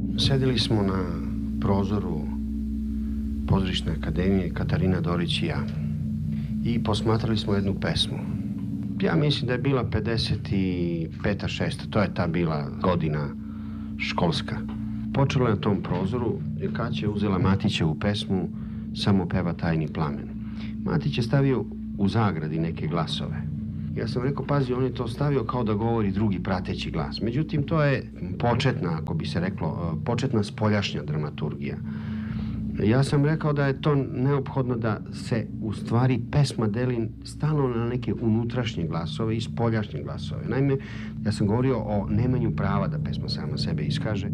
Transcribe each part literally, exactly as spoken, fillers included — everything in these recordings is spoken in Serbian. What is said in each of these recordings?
Sedeli smo na prozoru Pozorišne akademije, Katarina Dorić i ja. I posmatrali smo jednu pesmu. Ja mislim da je bila pedeset peta, šesta. To je ta bila godina školska. Počela je na tom prozoru i Kaća je uzela Matićevu pesmu Samo peva tajni plamen. Matić je stavio u zagradi neke glasove. Ja sam rekao, pazi, on je to stavio kao da govori drugi prateći glas. Međutim, to je početna, ako bi se reklo, početna spoljašnja dramaturgija. Ja sam rekao da je to neophodno da se u stvari pesma deli stalno na neke unutrašnje glasove i spoljašnje glasove. Naime, ja sam govorio o nemanju prava da pesma sama sebe iskaže.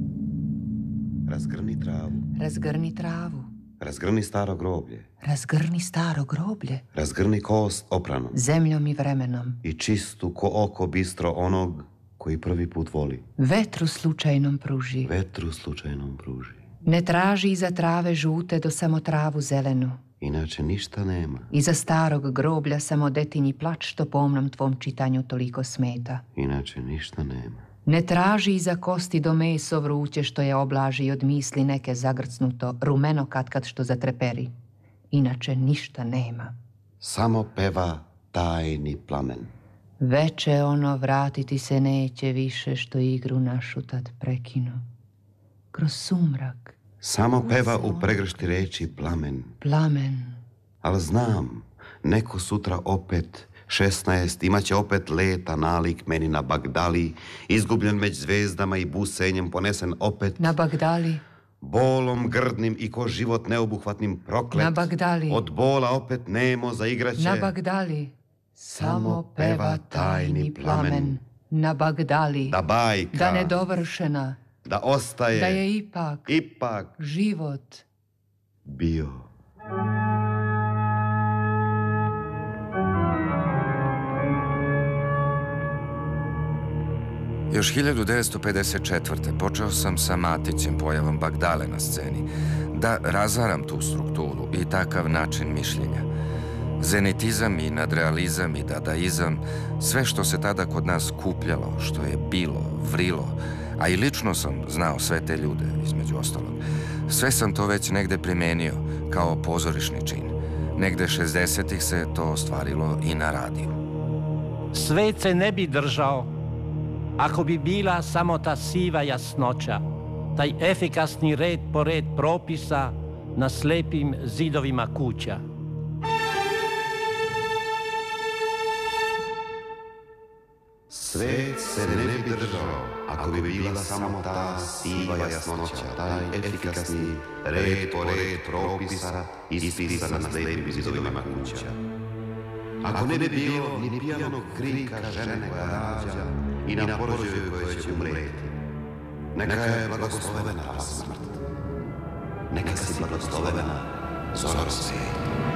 Razgrni travu. Razgrni travu. Razgrni staro groblje. Razgrni staro groblje. Razgrni kost opranu. Zemljom i vremenom. I čistu ko oko bistro onog koji prvi put voli. Vetru slučajnom pruži. Vetru slučajnom pruži. Ne traži iza trave žute do samo travu zelenu. Inače ništa nema. Iza starog groblja samo detinji plač što pomnom tvom čitanju toliko smeta. Inače ništa nema. Ne traži iza kosti do meso vruće što je oblaži od misli neke zagrcnuto, rumeno katkad što zatreperi. Inače ništa nema. Samo peva tajni plamen. Veče ono vratiti se neće više što igru našu tad prekinu. Kroz sumrak. Samo peva u pregršti reči plamen. Plamen. Al znam, neko sutra opet šesnaest imaće opet leta nalik meni na Bagdali, izgubljen među zvezdama i busenjem ponesen opet na Bagdali. Bolom grdnim i ko život neobuhvatnim proklet. Na Bagdali. Od bola opet nemo zaigraće. Na Bagdali. Samo peva tajni plamen. Na Bagdali. Da bajka. Da nedovršena. Da ostaje. Da je ipak. Ipak. Život. Bio. Još hiljadu devetsto pedeset četvrte. počeo sam sa Matićem pojavom Bagdale na sceni da razaram tu strukturu i takav način mišljenja. Zenitizam i nadrealizam i dadaizam, sve što se tada kod nas kupljalo, što je bilo, vrilo, a i lično sam znao sve te ljude, između ostalog. Sve sam to već negde primenio kao pozorišni čin. Negde šezdesetih se to ostvarilo i na radiju. Svet se ne bi držao ako bi bila samo ta siva jasnoća, taj efikasni red po red propisa na slepim zidovima kuća. Svet se ne bi držao ako bi bila samo ta siva jasnoća, taj efikasni red po red propisa ispisan na slepim zidovima kuća. Ako ne bi bilo ni pijanog krika žene koja rađa i na porođaju koje će umreti, neka je blagoslovena ta smrt. Neka si blagoslovena zora sveta.